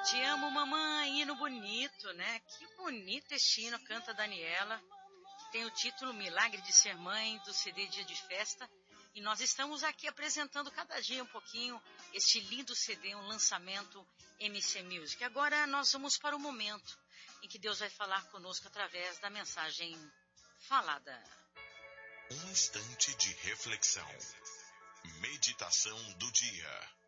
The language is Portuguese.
Te amo, mamãe, hino bonito, né? Que bonito este hino, canta Daniela, que tem o título Milagre de Ser Mãe, do CD Dia de Festa. E nós estamos aqui apresentando cada dia um pouquinho este lindo CD, um lançamento MC Music. Agora nós vamos para o momento em que Deus vai falar conosco através da mensagem falada. Um instante de reflexão. Meditação do dia.